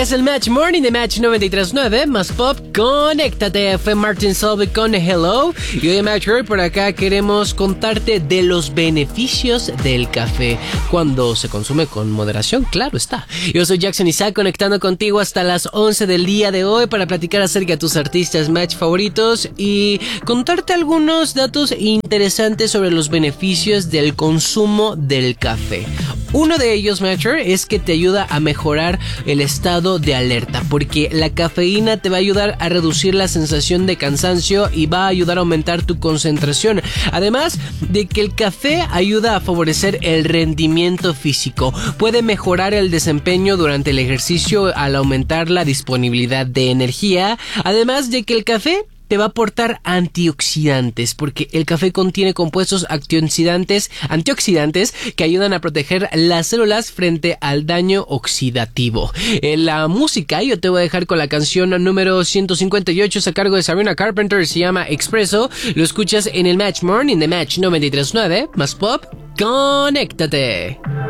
Escuchas el Match Morning de Match 93.9, más pop, conéctate. Fue Martin Solveig con Hello. Y hoy en Match Girl por acá queremos contarte de los beneficios del café cuando se consume con moderación, claro está. Yo soy Jackson Isaac, conectando contigo hasta las 11 del día de hoy para platicar acerca de tus artistas Match favoritos y contarte algunos datos interesantes sobre los beneficios del consumo del café. Uno de ellos, Matcher, es que te ayuda a mejorar el estado de alerta, porque la cafeína te va a ayudar a reducir la sensación de cansancio y va a ayudar a aumentar tu concentración. Además de que el café ayuda a favorecer el rendimiento físico, puede mejorar el desempeño durante el ejercicio al aumentar la disponibilidad de energía. Además de que el café te va a aportar antioxidantes, porque el café contiene compuestos antioxidantes que ayudan a proteger las células frente al daño oxidativo. En la música, yo te voy a dejar con la canción número 158, es a cargo de Sabrina Carpenter, se llama Expreso. Lo escuchas en el Match Morning de Match 93.9, más pop, conéctate.